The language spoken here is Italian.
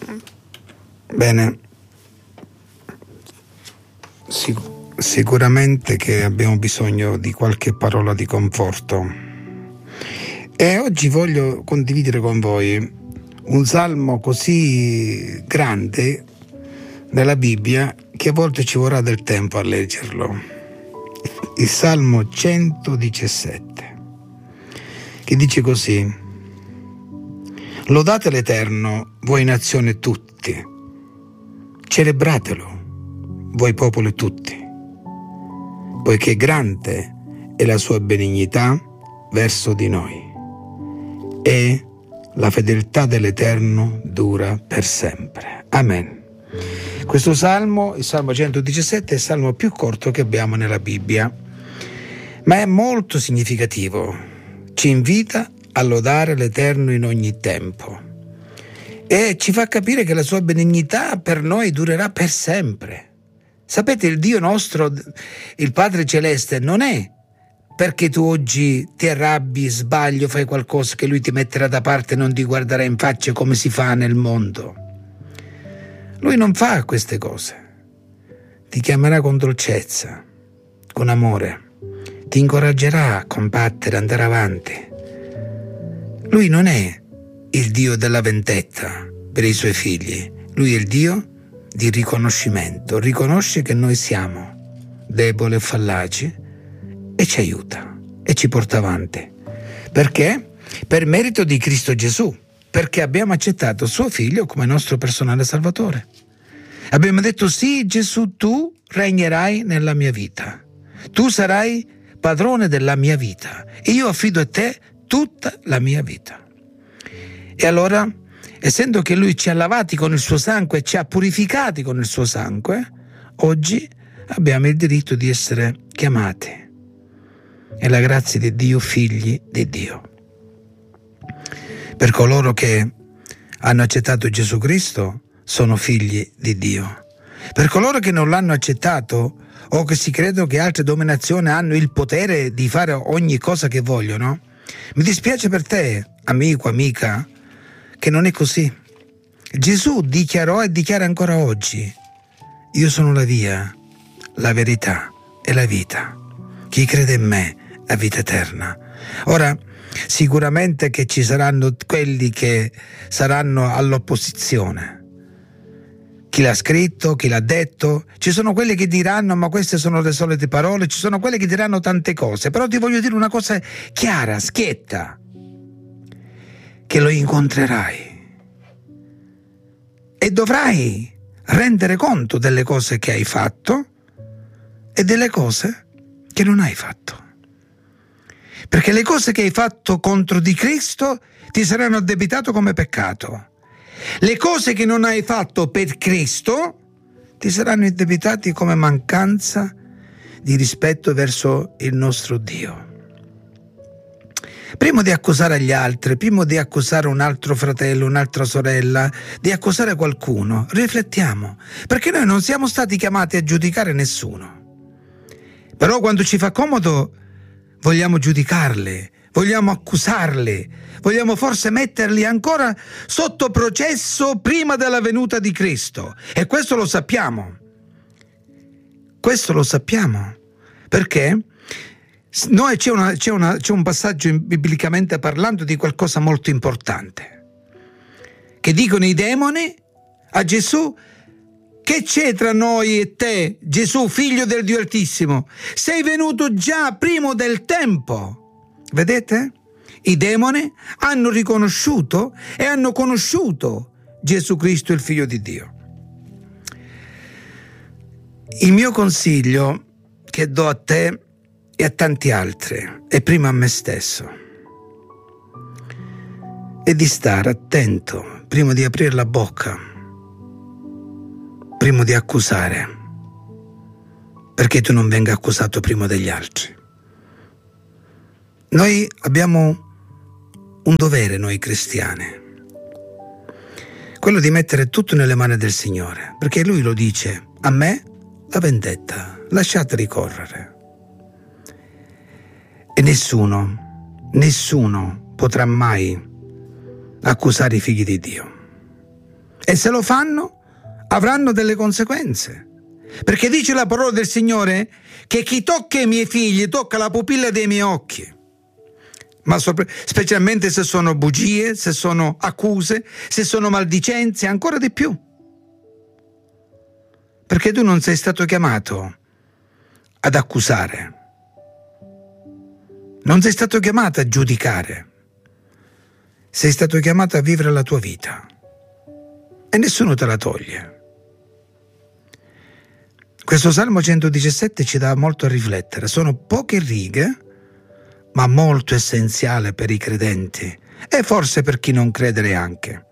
Bene, sicuramente che abbiamo bisogno di qualche parola di conforto, e oggi voglio condividere con voi un salmo così grande nella Bibbia che a volte ci vorrà del tempo a leggerlo. Il Salmo 117, che dice così: lodate l'Eterno, voi nazioni tutti, celebratelo, voi popoli tutti, poiché grande è la sua benignità verso di noi, e la fedeltà dell'Eterno dura per sempre. Amen. Questo salmo, il Salmo 117, è il salmo più corto che abbiamo nella Bibbia, ma è molto significativo. Ci invita a lodare l'Eterno in ogni tempo e ci fa capire che la sua benignità per noi durerà per sempre. Sapete, il Dio nostro, il Padre Celeste, non è perché tu oggi ti arrabbi, sbagli o fai qualcosa che Lui ti metterà da parte e non ti guarderà in faccia come si fa nel mondo. Lui non fa queste cose. Ti chiamerà con dolcezza, con amore, ti incoraggerà a combattere, andare avanti. Lui non è il Dio della vendetta per i suoi figli. Lui è il Dio di riconoscimento. Riconosce che noi siamo deboli e fallaci e ci aiuta e ci porta avanti. Perché? Per merito di Cristo Gesù, perché abbiamo accettato suo figlio come nostro personale salvatore. Abbiamo detto: sì, Gesù, tu regnerai nella mia vita, tu sarai padrone della mia vita e io affido a te tutta la mia vita. E allora, essendo che Lui ci ha lavati con il suo sangue e ci ha purificati con il suo sangue, oggi abbiamo il diritto di essere chiamati, e la grazia di Dio, figli di Dio. Per coloro che hanno accettato Gesù Cristo sono figli di Dio. Per coloro che non l'hanno accettato o che si credono che altre denominazioni hanno il potere di fare ogni cosa che vogliono, mi dispiace per te, amico, amica, che non è così. Gesù dichiarò e dichiara ancora oggi: io sono la via, la verità e la vita. Chi crede in me ha vita eterna. Ora, sicuramente che ci saranno quelli che saranno all'opposizione. Chi l'ha scritto, chi l'ha detto, ci sono quelli che diranno: ma queste sono le solite parole, ci sono quelli che diranno tante cose, però ti voglio dire una cosa chiara, schietta, che lo incontrerai e dovrai rendere conto delle cose che hai fatto e delle cose che non hai fatto. Perché le cose che hai fatto contro di Cristo ti saranno addebitate come peccato. Le cose che non hai fatto per Cristo ti saranno addebitate come mancanza di rispetto verso il nostro Dio. Prima di accusare gli altri, prima di accusare un altro fratello, un'altra sorella, di accusare qualcuno, riflettiamo, perché noi non siamo stati chiamati a giudicare nessuno. Però quando ci fa comodo vogliamo giudicarli, vogliamo accusarli, vogliamo forse metterli ancora sotto processo prima della venuta di Cristo. E questo lo sappiamo. Questo lo sappiamo. Perché? Noi c'è un passaggio biblicamente parlando di qualcosa molto importante. Che dicono i demoni a Gesù: che c'è tra noi e te, Gesù, figlio del Dio Altissimo? Sei venuto già prima del tempo. Vedete? I demoni hanno riconosciuto e hanno conosciuto Gesù Cristo, il Figlio di Dio. Il mio consiglio che do a te e a tanti altri, e prima a me stesso, è di stare attento prima di aprire la bocca, prima di accusare, perché tu non venga accusato prima degli altri. Noi abbiamo un dovere, noi cristiani, quello di mettere tutto nelle mani del Signore, perché Lui lo dice: a me la vendetta, lasciateli correre. E nessuno potrà mai accusare i figli di Dio. E se lo fanno, avranno delle conseguenze. Perché dice la parola del Signore che chi tocca i miei figli tocca la pupilla dei miei occhi. Ma specialmente se sono bugie, se sono accuse, se sono maldicenze, ancora di più. Perché tu non sei stato chiamato ad accusare, non sei stato chiamato a giudicare, sei stato chiamato a vivere la tua vita e nessuno te la toglie. Questo Salmo 117 ci dà molto a riflettere, sono poche righe, ma molto essenziale per i credenti e forse per chi non crede anche.